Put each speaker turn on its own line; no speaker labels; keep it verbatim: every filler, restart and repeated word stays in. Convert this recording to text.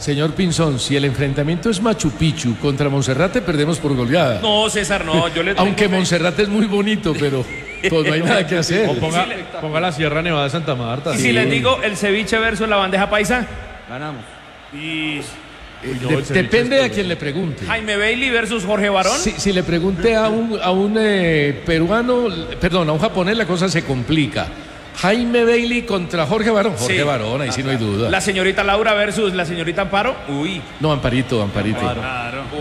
Señor Pinzón, si el enfrentamiento es Machu Picchu contra Monserrate, perdemos por goleada.
No, César, no, yo le tengo
Aunque
fe.
Monserrate es muy bonito, pero pues no hay nada que hacer.
O ponga, ponga la Sierra Nevada de Santa Marta.
Y si les digo el ceviche versus la bandeja paisa,
Ganamos.
y
Uy, no,
De-
el ceviche
depende
es
a quien le pregunte.
Jaime Bailey versus Jorge Barón.
Si, si le pregunté a un, a un eh, peruano, perdón, a un japonés, la cosa se complica. Jaime Bailey contra Jorge Barón. Jorge
Sí.
Barón, ahí sí no hay duda.
La señorita Laura versus la señorita Amparo. Uy.
No, Amparito, Amparito.
Claro.